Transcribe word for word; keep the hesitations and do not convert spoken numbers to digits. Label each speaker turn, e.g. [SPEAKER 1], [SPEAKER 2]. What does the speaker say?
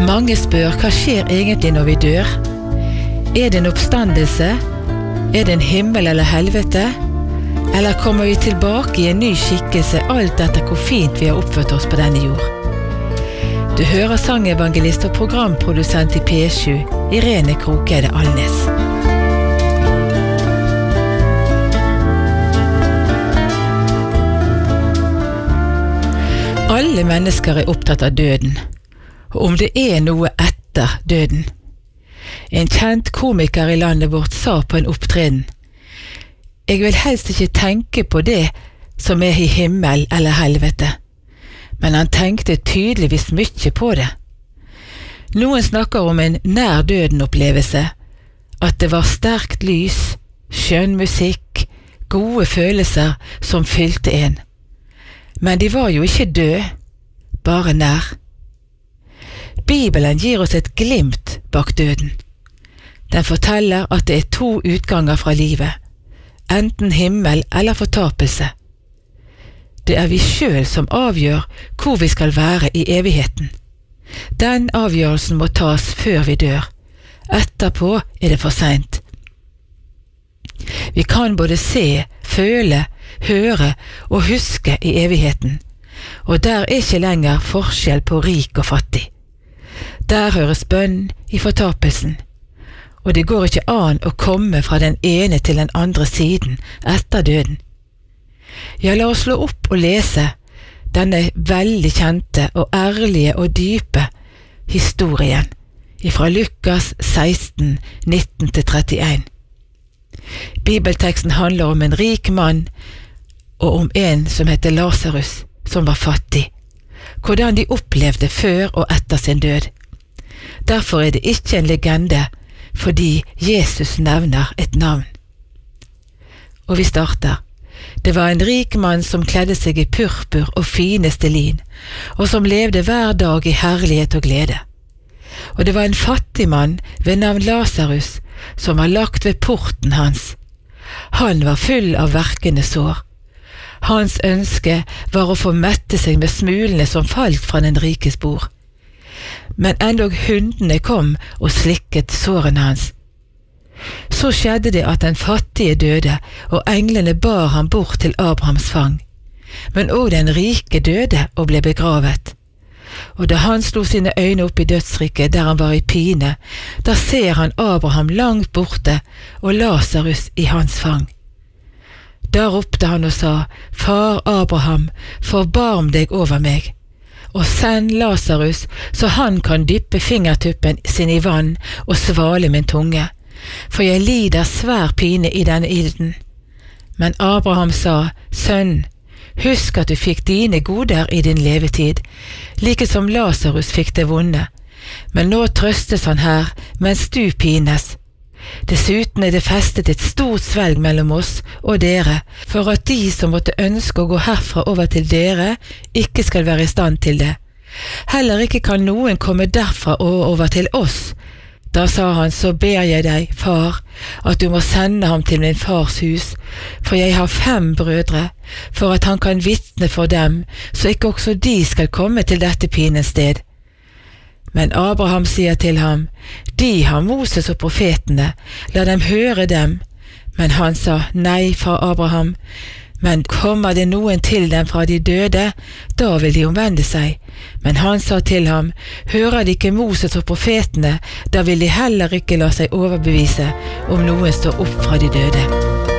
[SPEAKER 1] Mange spør, hva skjer egentlig når vi dør? Er det en oppstandelse? Er det en himmel eller helvete? Eller kommer vi tilbake i en ny skikkelse, alt etter hvor fint vi har oppført oss på denne jord? Du hører sangevangelist og programprodusent i P sju, Irene Krokeide Alnes. Alle mennesker er opptatt av døden, og om det er noe etter døden. En kjent komiker i landet vårt sa på en opptreden: «Jeg vil helst ikke tenke på det som er i himmel eller helvete», men han tenkte tydeligvis mye på det. Noen snakker om en nær døden opplevelse, at det var sterkt lys, skjønn musikk, gode følelser som fylte en. Men de var jo ikke døde, bare nær. Bibelen gir oss et glimt bak døden. Den forteller at det er to utganger fra livet, enten himmel eller fortapelse. Det er vi selv som avgjør hvor vi skal være i evigheten. Den avgjørelsen må tas før vi dør. Etterpå er det for sent. Vi kan både se, føle, høre og huske i evigheten, og der er ikke lenger forskjell på rik og fattig. Der høres bønn i fortapelsen, og det går ikke an å komme fra den ene til den andre siden etter døden. Ja, la oss slå opp og lese denne veldig kjente og ærlige og dype historien fra Lukas seksten, nitten til trettien. Bibelteksten handler om en rik mann og om en som heter Lazarus, som var fattig, hvordan de opplevde før og etter sin død. Derfor er det ikke en legende, fordi Jesus nevner et navn. Og vi starter. Det var en rik mann som kledde seg i purpur og fineste lin, og som levde hver dag i herlighet og glede. Og det var en fattig mann ved navn Lazarus, som var lagt ved porten hans. Han var full av verkende sår. Hans ønske var å få mette seg med smulene som falt fra den rikes bord. Men endog hundene kom og slikket sårene hans. Så skjedde det at den fattige døde, og englene bar ham bort til Abrahams fang. Men også den rike døde og ble begravet. Og da han slo sine øyne opp i dødsriket der han var i pine, da ser han Abraham langt borte og Lazarus i hans fang. Da ropte han og sa: «Far Abraham, forbarm deg over meg, og send Lazarus, så han kan dyppe fingertuppen sin i vann og svale min tunge, for jeg lider svær pine i denne ilden.» Men Abraham sa: «Sønn, husk at du fikk dine goder i din levetid, like som Lazarus fikk det vonde, men nå trøstes han her, mens du pines. Dessuten er det festet et stort svelg mellom oss og dere, for at de som måtte ønske å gå herfra over til dere, ikke skal være i stand til det. Heller ikke kan noen komme derfra og over til oss. Da sa han: så ber jeg deg, far, at du må sende ham til min fars hus, for jeg har fem brødre, for at han kan vitne for dem, så ikke også de skal komme til dette pinens sted. Men Abraham sier til ham: de har Moses og profetene, la dem høre dem. Men han sa: nei, far Abraham, men kommer det noen til dem fra de døde, da vil de omvende seg. Men han sa til ham: hører de ikke Moses og profetene, da vil de heller ikke la seg overbevise om noen står opp fra de døde.